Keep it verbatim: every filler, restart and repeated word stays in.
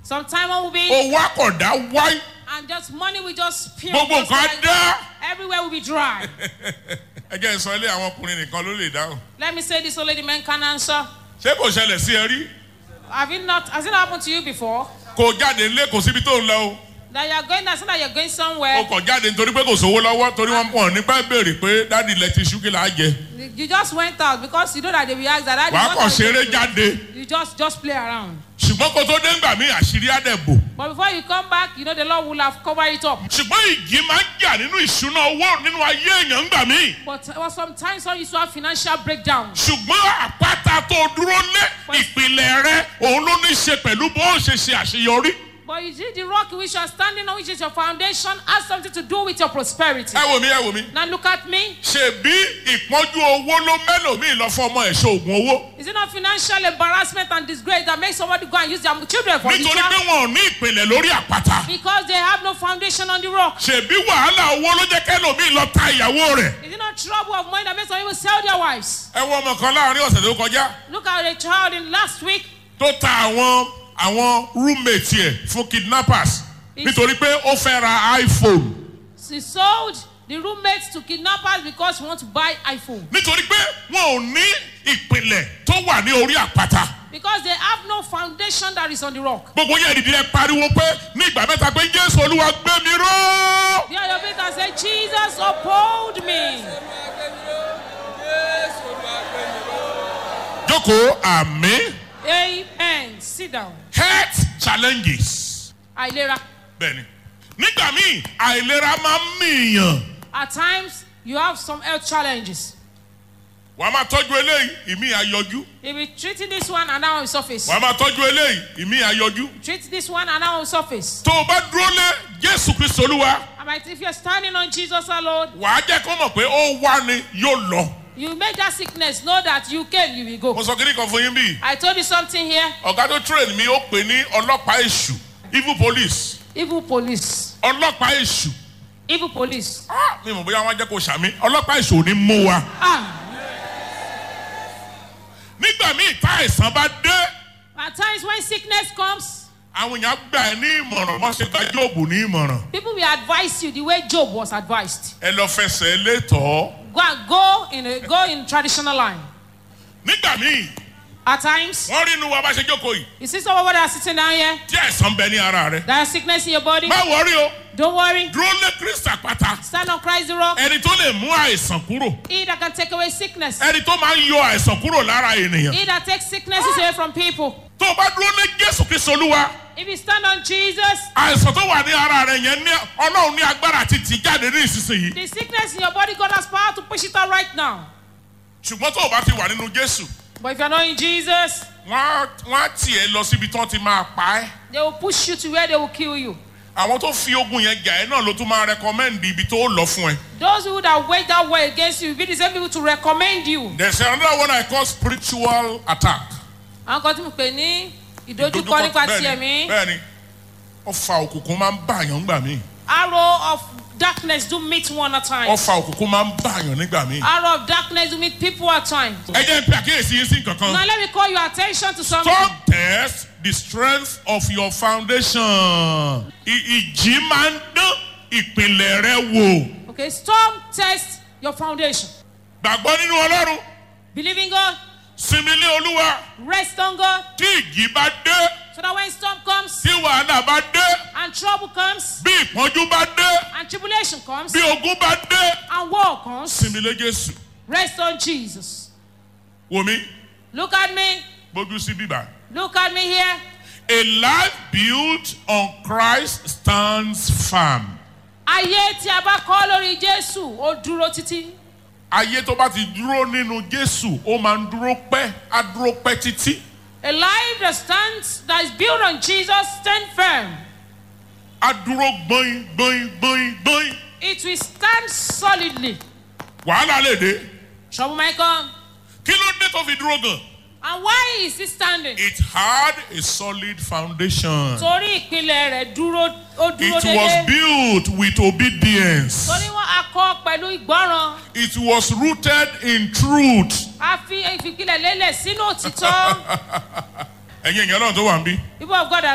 Sometime one will be. Owó àkọ̀dá wáyé. And just money will just pure. Gbogbo nǹkan dá. Everywhere will be dry. Ẹ jẹ́ sọ ilé àwọn ọkùnrin nìkan ló lè dáhùn. Let me say this, only the men can answer. Ṣé kò ṣẹlẹ̀ sí ẹ rí? Have it not, has it happened to you before? Kò jáde nílé kò síbi tó ń lọ o. That you are going, that's not that you are going somewhere. O kàn jáde nítorí pé kò sówó lọ́wọ́ torí wọ́n pọ̀ nípa béèrè pé dáàdi ilẹ̀ ti ṣú kí là á jẹ. You just went out because you know that they will ask that. Wàá kàn ṣeré jáde. You just just play around. Ṣùgbọ́n kó tó dé ńgbà mí àṣírí á dẹ̀ bò. But before you come back, you know the Lord will have covered it up. Ṣùgbọ́n ìjì máa ń jà nínú ìṣúná owó nínú ayé èèyàn ńgbà mí. But uh, sometimes some used to have financial breakdown. Ṣùgbọ́n àpáta tó dúró lé ìpìlẹ̀ rẹ̀ òun ló ní í ṣe pẹ̀lú bó ṣe ṣe àṣeyọrí. But you see, the rock which you are standing on, which is your foundation, has something to do with your prosperity. Ẹ wò mí, ẹ wò mí. Now look at me. Ṣèbí ìpọ́njú owó ló mẹ́lòmíì lọ fún ọmọ ẹ̀ ṣe oògùn owó. Is it not financial embarrassment and disgrace that makes somebody go and use their children for Nítorí pé wọn ò ní ìpìlẹ̀ lórí àpáta. Because they have no foundation on the rock. Ṣèbí wàhálà owó ló jẹ́ kẹ́lòmíì lọ ta ìyàwó rẹ̀. Is it not trouble of money that makes some people sell their wives? Ẹ wo ọmọ kan láàrin ọ̀sẹ̀ tó kọjá. Look at a child in last week. Tó ta àwọn àwọn roommate ẹ̀ fún kidnappers nítorí pé ó fẹ́ ra iPhone. She sold the roommates to kidnappers because she wants to buy iPhone. Nítorí pé wọn ò ní ìpìlẹ̀ tó wà ní orí àpáta. Because they have no foundation that is on the rock. Gbogbo yẹn ìdílé ẹ pariwo pé ní ìgbà mẹ́ta pé Jésù Olúwa gbé mi ró. Hear your feet and say, Jesus uphold me. Jókòó àmín. Amen. Sit down. Health challenges. Àìlera. Bẹ́ẹ̀ni. Nígbà míì àìlera máa ń mìíyàn. At times, you have some health challenges. Wàá máa tọ́jú eléyìí, ìmí àyọjú. If you treat this one and now will surface. Wàá máa tọ́jú eléyìí, ìmí àyọjú. Treat this one and now will surface. Tó o bá dúró lé Jésù Kristi Olúwa. But if you're standing on Jesus alone, wàá jẹ́ kó mọ̀ pé ó wá ni yóò lọ. you make that sickness know that you can, you will go. Mo sọ kí ni kan fún yín bí. I told you something here. Ọ̀gá tó train mi ó pè ní ọlọ́pàá èṣù, evil police. Evil police. Ọlọ́pàá èṣù. Evil police. Ah, mi mọ̀ bóyá wọ́n jẹ́ kó ṣàmì. Ọlọ́pàá èṣù ò ní mú wa. Ah. Nígbà míì tá àìsàn bá dé. At times when sickness comes, àwọn èèyàn gbà ẹ́ ní ìmọ̀ràn wọ́n ṣe gba Jóòbù ní ìmọ̀ràn. people will advise you the way Job was advised. Ẹ lọ fẹsẹ̀ létọ́. Go and go in a, go in traditional line. Nígbà míì. At times, wọ́n rí inú wa bá ṣe jókòó yìí. you see some of that are sitting down here. Tí àìsàn bẹ ní ara rẹ. There is sickness in your body. Má wọrí o. Don't worry. Dúró lé Kristi àpáta. Stand on Christ the rock. Ẹni tó lè mú àìsàn kúrò. He that can take away sickness. Ẹni tó máa ń yọ àìsàn kúrò lára ènìyàn. He that takes sicknesses away from people. Tó o bá dúró lé Jésù Kristi Olúwa. If you stand on Jesus, Àìsàn tó wà ní ara rẹ yẹn ní Ọlọ́run ní agbára àti tì jáde ní ìsinsìnyí. the sickness in your body, God has power to push it out right now. Ṣùgbọ́n tó o bá ti wà nínú Jésù. But if you're not in Jesus, Wọ́n á tì ẹ́ lọ síbi tí wọ́n ti máa pa ẹ́. they will push you to where they will kill you. Àwọn tó fi ogun yẹn jà ẹ́ náà ló tún máa recommend ibi tó lọ fún ẹ. Those who that wage that war against you will be the same people to recommend you. There's another one I call spiritual attack. Àwọn kan tí mo pè ní ìdojúkọ nípa ti ẹ̀mí. Bẹ́ẹ̀ni, ọfà òkùnkùn máa ń bàyàn nígbà míì. Arrow of darkness do meet one at times. Ọfà òkùnkùn máa ń bàyàn nígbà míì. Arrow of darkness do meet people at times. Ẹ jẹ́ n pe àkíyèsí yín sí nǹkan kan. Now let me call your attention to something. Storm test the strength of your foundation. Ìjì máa ń dán ìpìlẹ̀ rẹ wò. Okay, storm test your foundation. Gbàgbọ́ nínú Ọlọ́run. Believe in God. Sinmi lé Olúwa. Rest on God. Tí ìjì bá dé. So that when storm comes Tí wàhálà bá dé. and trouble comes Bí ìpọ́njú bá dé. and tribulation comes Bí ogun bá dé. and war comes, Sinmi lé Jésù. rest on Jesus. Wò mí. Look at me. Gbójú sí bíbá. Look at me here. A life built on Christ stands firm. Ayé tí a bá kọ́ lórí Jésù, ó dúró títí. Ayé tó bá ti dúró nínú Jésù, ó máa ń dúró pẹ́, á dúró pẹ́ títí. A life that stands, that is built on Jesus, stand firm. Á dúró gbọ́in gbọ́in gbọ́in gbọ́in. It will stand solidly. Wàhálà lè dé. Trouble might come. Kí ló dé tó fi dúró gan? And why is it standing? It had a solid foundation. Torí ìpìlẹ̀ rẹ̀ dúró, ó dúró It was dédé. built with obedience. Torí wọ́n á kọ́ pẹ̀lú ìgbọ́ràn. It was rooted in truth. A fi ìfìpìlẹ̀ lélẹ̀ sínú òtítọ́. Ẹ̀yin èèyàn náà tó wà ń bí. People of God